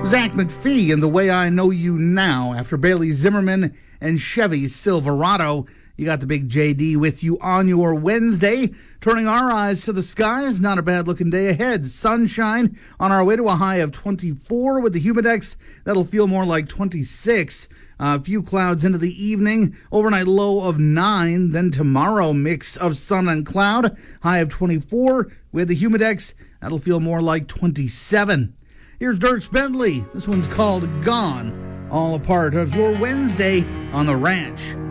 Zach McPhee in The Way I Know You Now. After Bailey Zimmerman and Chevy Silverado, you got the big JD with you on your Wednesday. Turning our eyes to the skies, not a bad-looking day ahead. Sunshine on our way to a high of 24 with the humidex. That'll feel more like 26. A few clouds into the evening. Overnight low of 9. Then tomorrow, mix of sun and cloud. High of 24 with the humidex. That'll feel more like 27. Here's Dierks Bentley. This one's called Gone. All a part of your Wednesday on the ranch.